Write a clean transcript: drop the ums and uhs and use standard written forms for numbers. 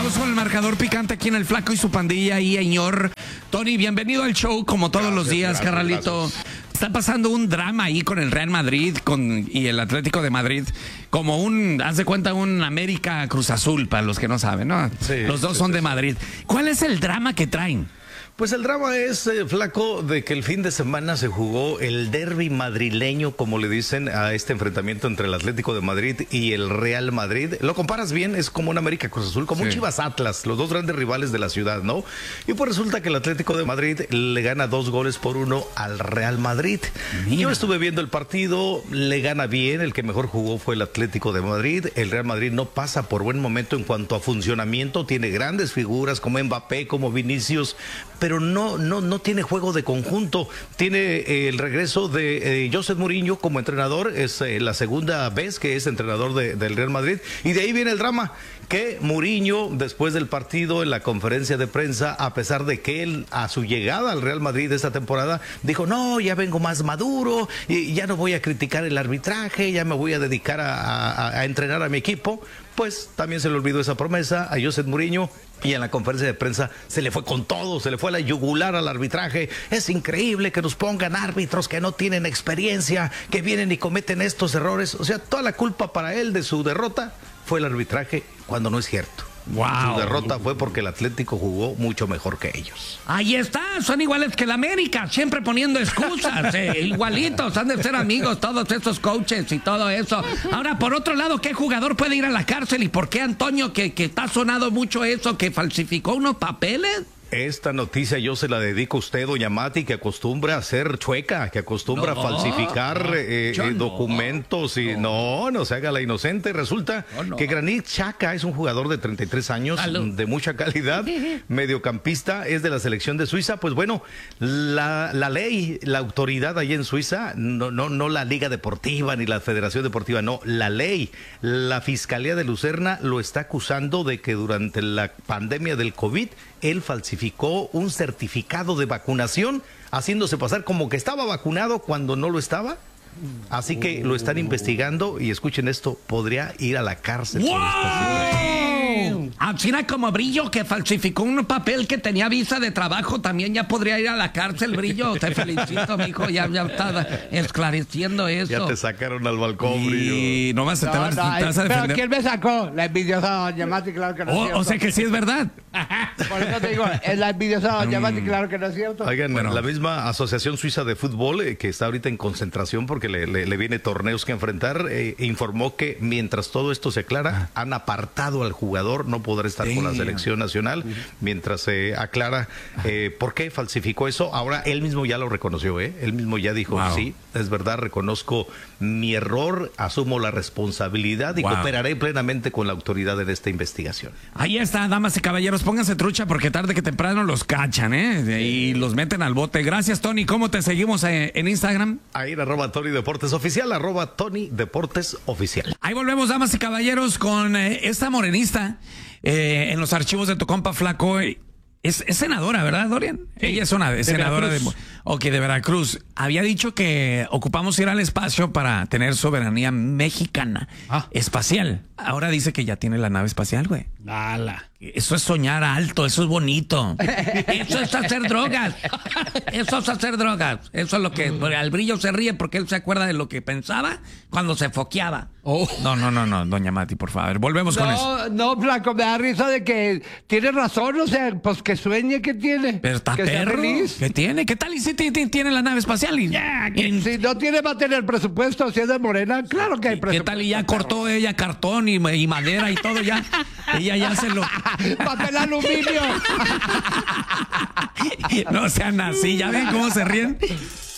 volvemos con el marcador picante aquí en El Flaco y su pandilla y señor Tony, bienvenido al show como todos los días, carnalito. Está pasando un drama ahí con el Real Madrid y el Atlético de Madrid, como haz de cuenta, un América Cruz Azul, para los que no saben, ¿no? Sí, los dos son de Madrid. ¿Cuál es el drama que traen? Pues el drama es, Flaco, de que el fin de semana se jugó el derbi madrileño, como le dicen a este enfrentamiento entre el Atlético de Madrid y el Real Madrid. Lo comparas bien, es como un América Cruz Azul, como un Chivas Atlas, los dos grandes rivales de la ciudad, ¿no? Y pues resulta que el Atlético de Madrid le gana 2-1 al Real Madrid. Mira. Yo estuve viendo el partido, le gana bien, el que mejor jugó fue el Atlético de Madrid. El Real Madrid no pasa por buen momento en cuanto a funcionamiento, tiene grandes figuras como Mbappé, como Vinicius, pero no tiene juego de conjunto. Tiene el regreso de José Mourinho como entrenador, es la segunda vez que es entrenador del Real Madrid, y de ahí viene el drama, que Mourinho después del partido en la conferencia de prensa, a pesar de que él a su llegada al Real Madrid esta temporada dijo, no, ya vengo más maduro, y ya no voy a criticar el arbitraje, ya me voy a dedicar a entrenar a mi equipo. Pues también se le olvidó esa promesa a José Mourinho, y en la conferencia de prensa se le fue con todo, se le fue a la yugular al arbitraje. Es increíble que nos pongan árbitros que no tienen experiencia, que vienen y cometen estos errores. O sea, toda la culpa para él de su derrota fue el arbitraje, cuando no es cierto. Wow. Su derrota fue porque el Atlético jugó mucho mejor que ellos. Ahí está, son iguales que el América, siempre poniendo excusas, igualitos, han de ser amigos todos estos coaches y todo eso. Ahora, por otro lado, ¿qué jugador puede ir a la cárcel y por qué Antonio, que está sonado mucho eso, que falsificó unos papeles? Esta noticia yo se la dedico a usted, doña Mati, que acostumbra a ser chueca, que acostumbra a falsificar documentos y no se haga la inocente. Resulta que Granit Xhaka es un jugador de 33 años, de mucha calidad, mediocampista, es de la selección de Suiza. Pues bueno, la ley, la autoridad allí en Suiza, no la Liga Deportiva ni la Federación Deportiva, no, la ley, la Fiscalía de Lucerna lo está acusando de que durante la pandemia del COVID, él falsificó un certificado de vacunación, haciéndose pasar como que estaba vacunado cuando no lo estaba. Así que lo están investigando y escuchen esto, podría ir a la cárcel. ¡Wow! Así como Brillo, que falsificó un papel que tenía visa de trabajo, también ya podría ir a la cárcel, Brillo. Te felicito, mijo, ya está esclareciendo eso. Ya te sacaron al balcón, Brillo. Y nomás te vas a defender. Pero ¿quién me sacó? La envidiosa doña Mati, claro que no es cierto. O sea que sí es verdad. Por eso te digo, es la envidiosa doña Mati, claro que no es cierto. Oigan, la misma Asociación Suiza de Fútbol, que está ahorita en concentración porque le viene torneos que enfrentar, informó que mientras todo esto se aclara, han apartado al jugador, no podrá estar con la selección nacional mientras se aclara por qué falsificó eso. Ahora él mismo ya lo reconoció, él mismo ya dijo, sí, es verdad, reconozco mi error, asumo la responsabilidad y cooperaré plenamente con la autoridad en esta investigación. Ahí está, damas y caballeros, pónganse trucha porque tarde que temprano los cachan, y los meten al bote. Gracias, Tony. ¿Cómo te seguimos en Instagram? Ahí en @Tony Deportes Oficial, @Tony Deportes Oficial. Ahí volvemos, damas y caballeros, con esta morenista en los archivos de tu compa Flaco. Es senadora, ¿verdad, Dorian? Sí. Ella es una senadora de Veracruz. Había dicho que ocupamos ir al espacio para tener soberanía mexicana espacial. Ahora dice que ya tiene la nave espacial, güey. Eso es soñar alto, eso es bonito. Eso es hacer drogas. Eso es hacer drogas. Eso es lo que... Al Brillo se ríe porque él se acuerda de lo que pensaba cuando se foqueaba. No, doña Mati, por favor. Volvemos con eso. No, Flaco, me da risa de que tiene razón, o sea, pues que sueñe que tiene. Pero está que perro. Feliz. ¿Qué tiene? ¿Qué tal? ¿Y si tiene la nave espacial? Si no tiene, va a tener presupuesto, si es de Morena, claro que hay presupuesto. ¿Qué tal? Y ya cortó ella cartón y madera y todo ya. Ella ya se lo... ¡Papel aluminio! No sean así, ¿ya ven cómo se ríen?